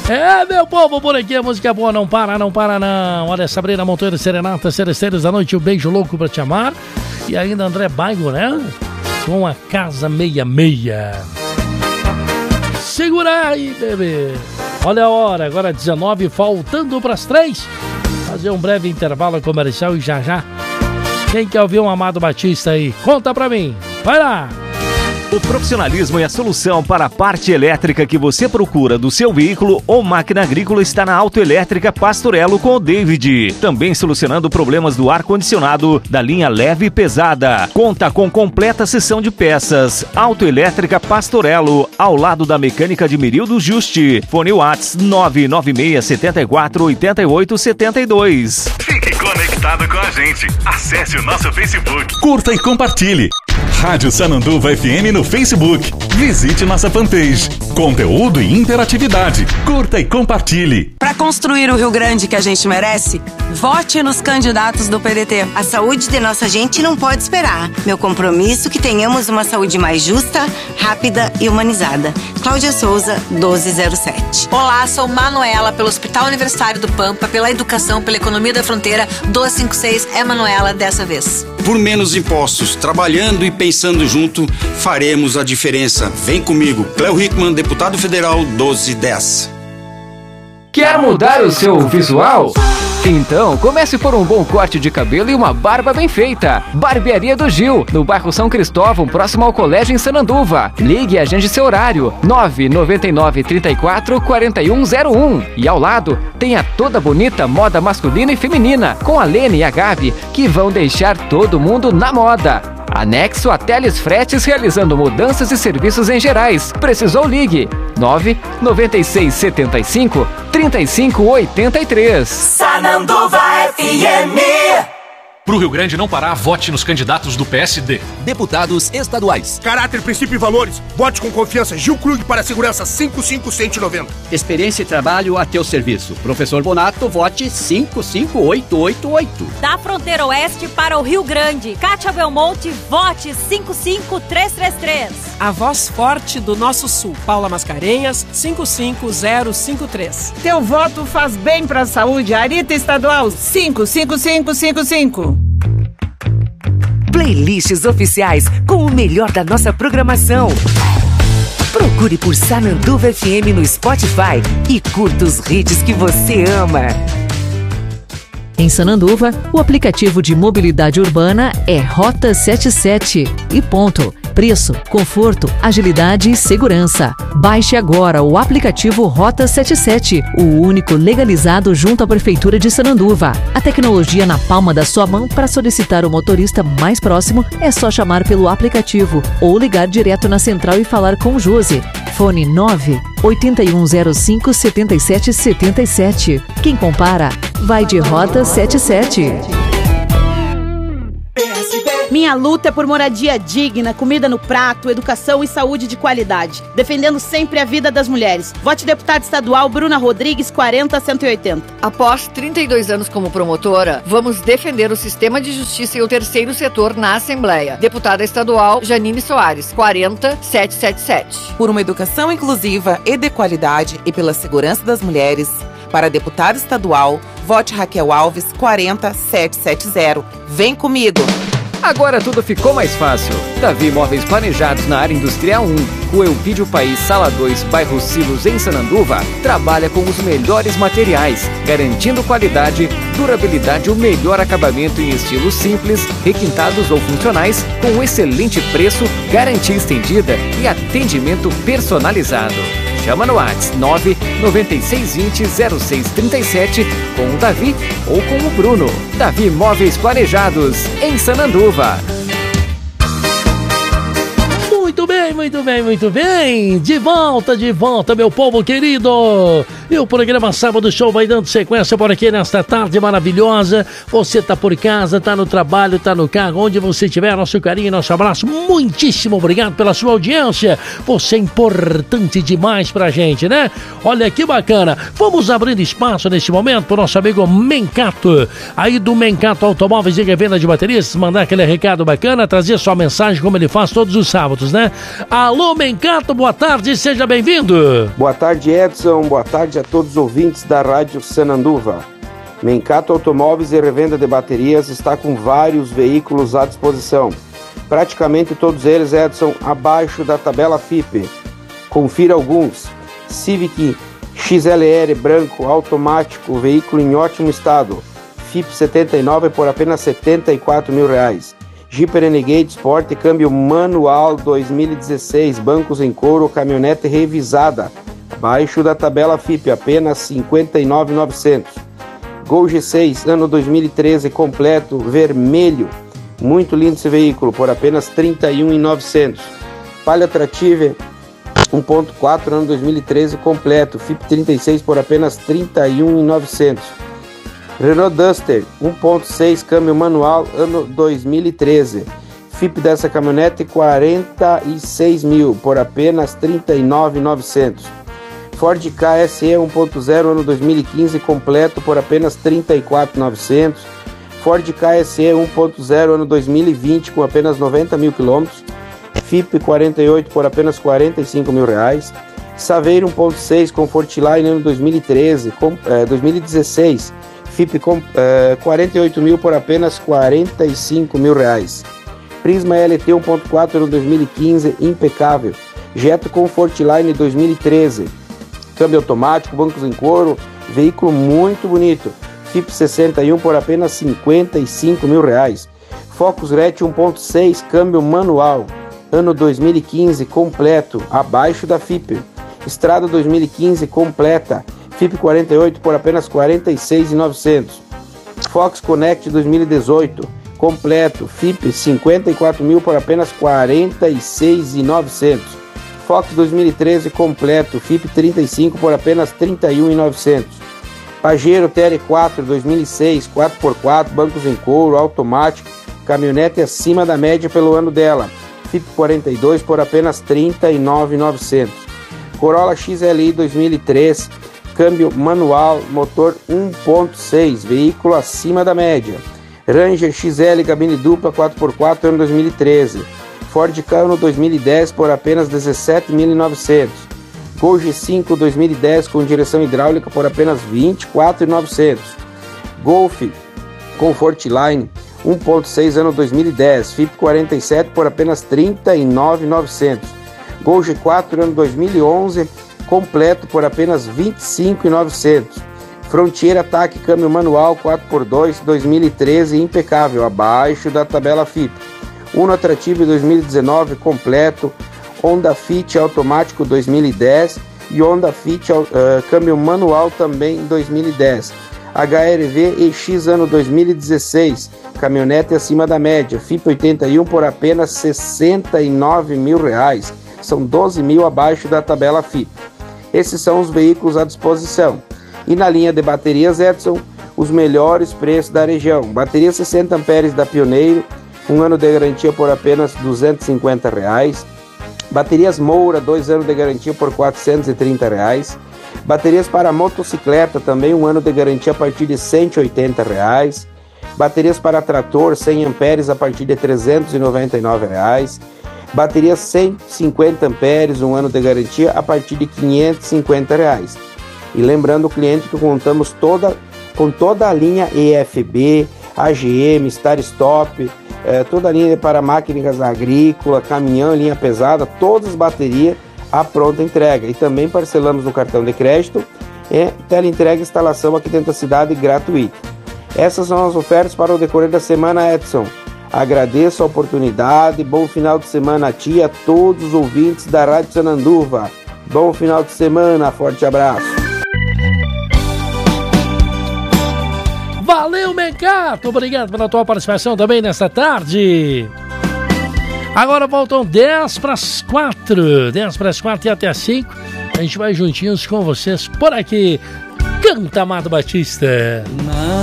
É, meu povo, por aqui a música boa não para, não para não. Olha, Sabrina Monteiro, Serenata, Seresteiros da Noite, um beijo louco pra te amar. E ainda André Baigo, né? Com a Casa 66. Segura aí, bebê. Olha a hora, agora 19, faltando pras 3. Fazer um breve intervalo comercial e já. Quem quer ouvir um Amado Batista aí? Conta pra mim. Vai lá. O profissionalismo e a solução para a parte elétrica que você procura do seu veículo ou máquina agrícola está na Autoelétrica Pastorello com o David. Também solucionando problemas do ar-condicionado da linha leve e pesada. Conta com completa seção de peças. Autoelétrica Pastorello, ao lado da Mecânica de Mirildo Juste. Fone Whats 996 74 88 72. Fique conectado com a gente. Acesse o nosso Facebook. Curta e compartilhe. Rádio Sananduva FM no Facebook. Visite nossa fanpage. Conteúdo e interatividade. Curta e compartilhe. Para construir o Rio Grande que a gente merece, vote nos candidatos do PDT. A saúde de nossa gente não pode esperar. Meu compromisso é que tenhamos uma saúde mais justa, rápida e humanizada. Cláudia Souza, 1207. Olá, sou Manuela, pelo Hospital Universitário do Pampa, pela educação, pela economia da fronteira. 1256 é Manuela dessa vez. Por menos impostos, trabalhando e pensando junto, faremos a diferença. Vem comigo, Cléo Hickman, deputado federal, 1210. Quer mudar o seu visual? Então, comece por um bom corte de cabelo e uma barba bem feita. Barbearia do Gil, no bairro São Cristóvão, próximo ao colégio em Sananduva. Ligue e agende seu horário, 999 34 4101. E ao lado, tem a toda bonita moda masculina e feminina, com a Lene e a Gabi, que vão deixar todo mundo na moda. Anexo a Teles Fretes, realizando mudanças e serviços em gerais. Precisou, ligue 99675 3583. Sananduva FM. Pro Rio Grande não parar, vote nos candidatos do PSD. Deputados estaduais. Caráter, princípio e valores. Vote com confiança. Gil Krug para a segurança 55190. Experiência e trabalho a teu serviço. Professor Bonato, vote 55888. Da fronteira oeste para o Rio Grande. Kátia Belmonte, vote 55333. A voz forte do nosso sul. Paula Mascarenhas, 55053. Teu voto faz bem para a saúde. Arita Estadual, 55555. Playlists oficiais com o melhor da nossa programação. Procure por Sananduva FM no Spotify e curta os hits que você ama. Em Sananduva, o aplicativo de mobilidade urbana é Rota 77 e ponto. Preço, conforto, agilidade e segurança. Baixe agora o aplicativo Rota 77, o único legalizado junto à Prefeitura de Sananduva. A tecnologia na palma da sua mão. Para solicitar o motorista mais próximo, é só chamar pelo aplicativo ou ligar direto na central e falar com o Josi. Fone 98105 7777. Quem compara, vai de Rota 77. Minha luta é por moradia digna, comida no prato, educação e saúde de qualidade. Defendendo sempre a vida das mulheres. Vote deputada estadual Bruna Rodrigues, 40180. Após 32 anos como promotora, vamos defender o sistema de justiça e o terceiro setor na Assembleia. Deputada estadual Janine Soares, 40777. Por uma educação inclusiva e de qualidade e pela segurança das mulheres, para deputada estadual, vote Raquel Alves, 40770. Vem comigo! Agora tudo ficou mais fácil. Davi Imóveis Planejados na área industrial 1, Rua Elpidio País, Sala 2, bairro Silos, em Sananduva, trabalha com os melhores materiais, garantindo qualidade, durabilidade e o melhor acabamento em estilos simples, requintados ou funcionais, com excelente preço, garantia estendida e atendimento personalizado. Chama no WhatsApp 99620-0637 com o Davi ou com o Bruno. Davi Imóveis Planejados, em Sananduva. Muito bem, muito bem, muito bem. De volta, meu povo querido. E o programa Sábado Show vai dando sequência por aqui nesta tarde maravilhosa. Você tá por casa, tá no trabalho, tá no carro, onde você estiver, nosso carinho e nosso abraço. Muitíssimo obrigado pela sua audiência. Você é importante demais pra gente, né? Olha que bacana. Vamos abrindo espaço neste momento pro nosso amigo Mencato. Aí do Mencato Automóveis e Revenda de Baterias, mandar aquele recado bacana, trazer sua mensagem como ele faz todos os sábados, né? Alô, Mencato, boa tarde, seja bem-vindo. Boa tarde, Edson. Boa tarde a todos os ouvintes da Rádio Sananduva. Mencato Automóveis e Revenda de Baterias está com vários veículos à disposição. Praticamente todos eles, Edson, abaixo da tabela FIPE. Confira alguns. Civic XLR branco automático, veículo em ótimo estado. FIPE 79 por apenas R$74 mil. Jeep Renegade Sport, câmbio manual 2016, bancos em couro, caminhonete revisada. Abaixo da tabela FIPE, apenas R$59.900. Gol G6, ano 2013, completo, vermelho. Muito lindo esse veículo, por apenas R$31.900. Palio Trative 1.4, ano 2013, completo, FIPE 36 por apenas R$31.900. Renault Duster 1.6, câmbio manual, ano 2013. FIPE dessa caminhonete R$46 mil, por apenas R$39.900. Ford Ka SE 1.0, ano 2015, completo, por apenas R$34.900. Ford Ka SE 1.0, ano 2020, com apenas 90 mil quilômetros. FIPE 48 por apenas R$45 mil. Saveiro 1.6, Comfortline, ano 2013, 2016. FIPE 48 mil por apenas R$45 mil. Prisma LT 1.4, ano 2015, impecável. Jetta Comfortline 2013. Câmbio automático, bancos em couro, veículo muito bonito. FIPE 61 por apenas R$55 mil. Focus Hatch 1.6, câmbio manual, ano 2015, completo, abaixo da FIPE. Estrada 2015, completa, FIPE 48 por apenas R$46.900. Fox Connect 2018, completo, FIPE 54 mil por apenas R$46.900. Fox 2013, completo, FIPE 35 por apenas R$31.900. Pajero TR4 2006, 4x4, bancos em couro, automático, caminhonete acima da média pelo ano dela. FIPE 42 por apenas R$39.900. Corolla XLI 2003, câmbio manual, motor 1.6, veículo acima da média. Ranger XL cabine dupla 4x4, ano 2013. Ford Ka ano 2010 por apenas R$17.900. Gol G5 2010 com direção hidráulica por apenas R$24.900. Golf Comfortline 1.6, ano 2010, FIPE 47 por apenas R$39.900. Gol G4 ano 2011, completo por apenas R$25.900. Frontier Ataque câmbio manual 4x2 2013, impecável, abaixo da tabela FIPE. Uno Attractive 2019, completo. Honda Fit automático 2010 e Honda Fit câmbio manual também 2010. HRV EX ano 2016, caminhonete acima da média, FIPE 81 por apenas R$69 mil. São 12 mil abaixo da tabela FIPE. Esses são os veículos à disposição. E na linha de baterias, Edson, os melhores preços da região. Bateria 60 amperes da Pioneiro, um ano de garantia por apenas R$250. Baterias Moura, 2 anos de garantia por R$430. Baterias para motocicleta, também um ano de garantia a partir de R$180. Baterias para trator, 100 amperes a partir de R$399. Baterias 150 amperes, um ano de garantia a partir de R$550. E lembrando o cliente que contamos com toda a linha EFB, AGM, Star Stop, toda a linha para máquinas agrícolas, caminhão, linha pesada, todas as baterias à pronta entrega. E também parcelamos no cartão de crédito e teleentrega e instalação aqui dentro da cidade gratuita. Essas são as ofertas para o decorrer da semana, Edson. Agradeço a oportunidade, bom final de semana a ti e a todos os ouvintes da Rádio Sananduva. Bom final de semana, forte abraço. Valeu, Mencato! Obrigado pela tua participação também nesta tarde. Agora voltam 3:10. 10:10 e até as 5. A gente vai juntinhos com vocês por aqui. Canta Amado Batista.